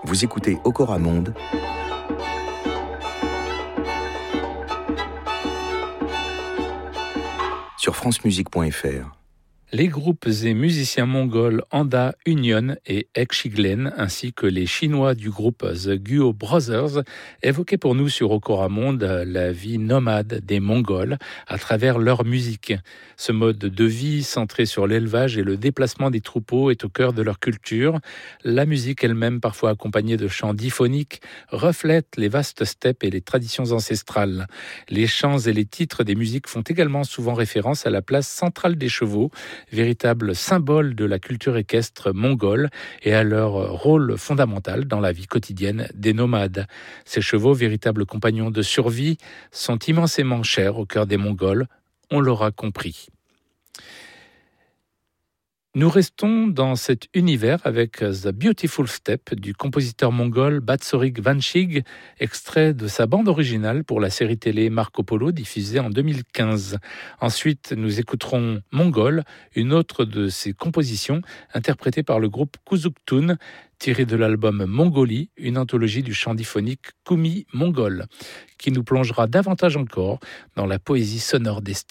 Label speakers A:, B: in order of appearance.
A: Vous écoutez Okora Monde sur francemusique.fr.
B: Les groupes et musiciens mongols Anda Union et Ekshiglen, ainsi que les Chinois du groupe The Guo Brothers, évoquaient pour nous sur Okora Monde la vie nomade des Mongols à travers leur musique. Ce mode de vie centré sur l'élevage et le déplacement des troupeaux est au cœur de leur culture. La musique elle-même, parfois accompagnée de chants diphoniques, reflète les vastes steppes et les traditions ancestrales. Les chants et les titres des musiques font également souvent référence à la place centrale des chevaux, véritable symbole de la culture équestre mongole, et à leur rôle fondamental dans la vie quotidienne des nomades. Ces chevaux, véritables compagnons de survie, sont immensément chers au cœur des Mongols, on l'aura compris. Nous restons dans cet univers avec The Beautiful Steppe du compositeur mongol Batsorig Vanchig, extrait de sa bande originale pour la série télé Marco Polo diffusée en 2015. Ensuite, nous écouterons Mongol, une autre de ses compositions interprétée par le groupe Kuzuktun, tirée de l'album Mongolie, une anthologie du chant diphonique Kumi Mongol, qui nous plongera davantage encore dans la poésie sonore des steppes.